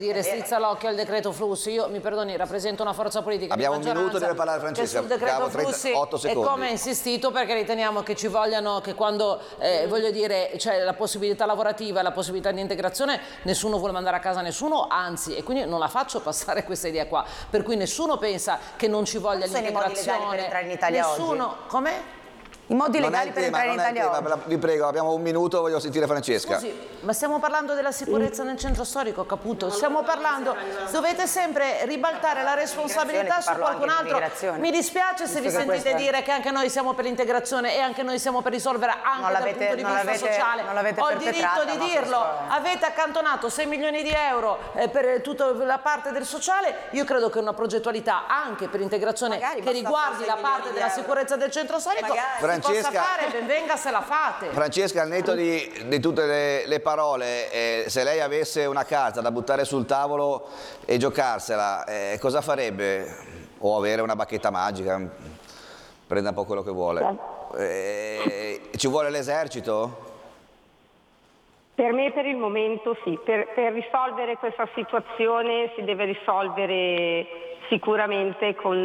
Dire strizza l'occhio al decreto flussi. Io, mi perdoni, rappresento una forza politica. Abbiamo un minuto, deve parlare Francesca. Sul decreto flussi 8 secondi. E come insistito, perché riteniamo che ci vogliano, che quando voglio dire c'è la possibilità lavorativa e la possibilità di integrazione, nessuno vuole mandare a casa nessuno, anzi, e quindi non la faccio passare questa idea qua, per cui nessuno pensa che non ci voglia l'integrazione. Per entrare in Italia nessuno oggi? Come? I modi legali per entrare in Italia oggi. Vi prego, abbiamo un minuto, voglio sentire Francesca. Scusi, ma stiamo parlando della sicurezza nel centro storico, Caputo? Stiamo parlando, dovete sempre ribaltare la responsabilità su qualcun altro. Mi dispiace se vi sentite dire che anche noi siamo per l'integrazione e anche noi siamo per risolvere anche dal punto di vista sociale. Ho il diritto di dirlo. Avete accantonato 6 milioni di euro per tutta la parte del sociale. Io credo che una progettualità anche per integrazione che riguardi la parte della sicurezza del centro storico possa fare, ben venga se la fate. Francesca, al netto di tutte le parole, se lei avesse una carta da buttare sul tavolo e giocarsela, cosa farebbe? O avere una bacchetta magica, prenda un po' quello che vuole. Ci vuole l'esercito? Per me per il momento sì, per risolvere questa situazione si deve risolvere sicuramente con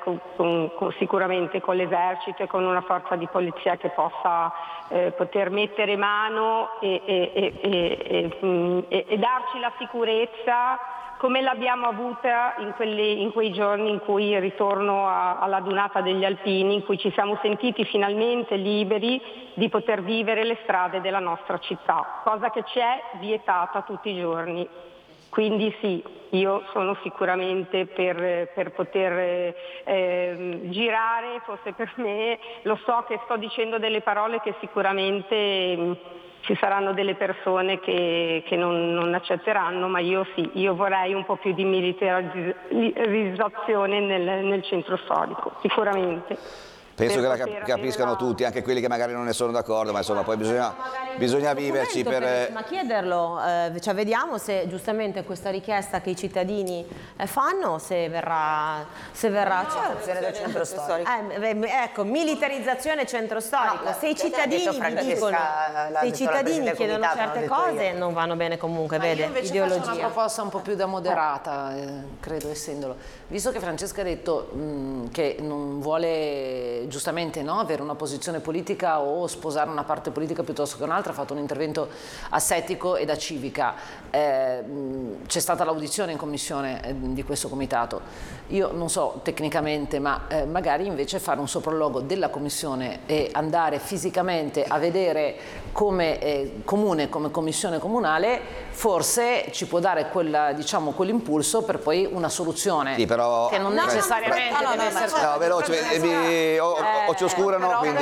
l'esercito e con una forza di polizia che possa poter mettere mano e darci la sicurezza come l'abbiamo avuta in quei giorni in cui il ritorno alla Dunata degli Alpini, in cui ci siamo sentiti finalmente liberi di poter vivere le strade della nostra città, cosa che ci è vietata tutti i giorni. Quindi sì, io sono sicuramente per poter girare, forse per me, lo so che sto dicendo delle parole che sicuramente ci saranno delle persone che non accetteranno, ma io sì, io vorrei un po' più di militarizzazione nel centro storico, sicuramente. Penso che la capiscano tutti, anche quelli che magari non ne sono d'accordo, ma insomma poi bisogna viverci per... Ma chiederlo, cioè vediamo se giustamente questa richiesta che i cittadini fanno, se verrà del centro storico. Ecco, militarizzazione centro storico. Se i cittadini dicono, se i cittadini chiedono certe cose, non vanno bene comunque, vede, io invece ideologia. faccio una proposta un po' più da moderata, credo, essendolo. Visto che Francesca ha detto che non vuole giustamente avere una posizione politica o sposare una parte politica piuttosto che un'altra, ha fatto un intervento assettico e da civica. C'è stata l'audizione in commissione di questo comitato. Io non so tecnicamente, ma magari invece fare un sopralluogo della commissione e andare fisicamente a vedere come comune, come commissione comunale, forse ci può dare quell'impulso per poi una soluzione. Sì, però, che non necessariamente deve essere... No, veloce, ci oscurano, quindi...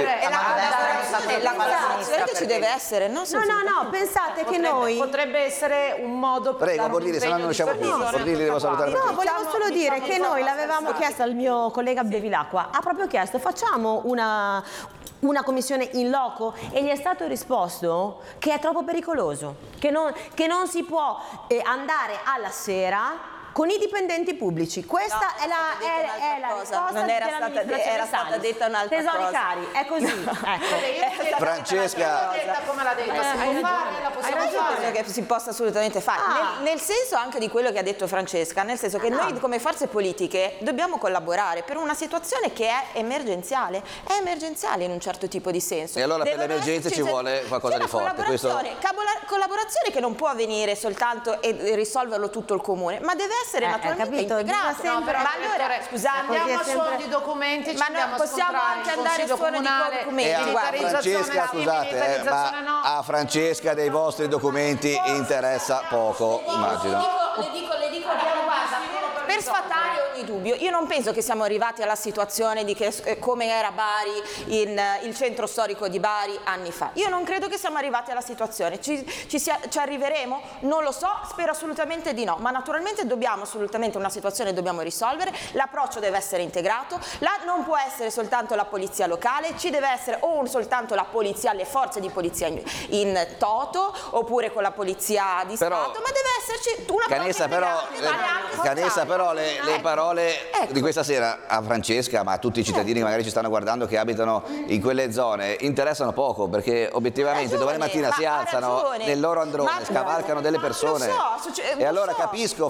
La collaborazione che ci deve essere, no? No, pensate che noi... Potrebbe essere un modo per... Prego, Bordini, se no non riusciamo più. Bordini, devo salutare. No, volevo solo dire che noi l'avevamo chiesto al mio collega Bevilacqua, ha proprio chiesto facciamo una commissione in loco e gli è stato risposto che è troppo pericoloso, che non si può andare alla sera con i dipendenti pubblici. Questa è la risposta era stata detta un'altra cosa. Tesori cari, è così. Ecco. Francesca, come l'ha detta, si può fare, la possiamo fare. Che si possa assolutamente fare, nel senso anche di quello che ha detto Francesca, nel senso che noi come forze politiche dobbiamo collaborare per una situazione che è emergenziale in un certo tipo di senso. E allora per le emergenze ci vuole qualcosa di forte. Collaborazione che non può avvenire soltanto e risolverlo tutto il comune, ma deve essere naturalmente integrato. No, però, ma allora, scusate, andiamo a suono di documenti, ma noi possiamo anche andare a suono di documenti. Francesca, scusate, ma a Francesca dei vostri documenti interessa poco, immagino. Le dico, per sfatare ogni dubbio, io non penso che siamo arrivati alla situazione di come era Bari, il centro storico di Bari anni fa. Io non credo che siamo arrivati alla situazione. Ci arriveremo? Non lo so, spero assolutamente di no, ma naturalmente dobbiamo assolutamente una situazione dobbiamo risolvere, l'approccio deve essere integrato, non può essere soltanto la polizia locale, ci deve essere o soltanto la polizia, le forze di polizia in toto, oppure con la polizia di Stato, ma deve esserci una Canessa, però le parole di questa sera a Francesca, ma a tutti i cittadini che magari ci stanno guardando che abitano in quelle zone, interessano poco, perché obiettivamente domani mattina si alzano nel loro androne, scavalcano delle persone. E allora capisco